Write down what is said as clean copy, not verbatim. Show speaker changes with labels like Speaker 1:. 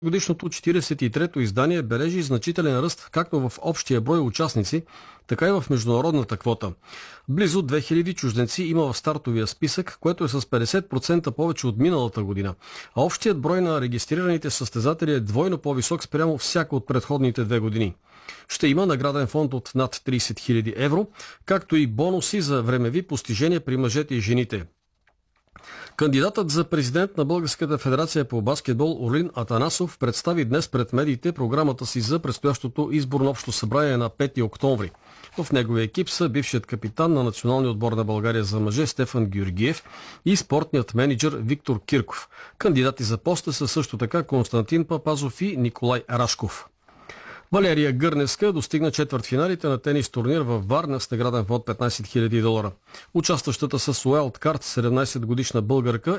Speaker 1: Годишното 43-то издание бележи значителен ръст както в общия брой участници, така и в международната квота. Близо 2000 чужденци има в стартовия списък, което е с 50% повече от миналата година. А общият брой на регистрираните състезатели е двойно по-висок спрямо всяка от предходните 2 години. Ще има награден фонд от над 30 000 евро, както и бонуси за времеви постижения при мъжете и жените. Кандидатът за президент на Българската федерация по баскетбол Орлин Атанасов представи днес пред медиите програмата си за предстоящото изборно общо събрание на 5 октомври. В неговия екип са бившият капитан на националния отбор на България за мъже Стефан Георгиев и спортният менеджер Виктор Кирков. Кандидати за поста са също така Константин Папазов и Николай Рашков. Валерия Гърневска достигна четвъртфиналите на тенис турнир във Варна с награден фонд $15 000. Участващата с уайлдкарт 17-годишна българка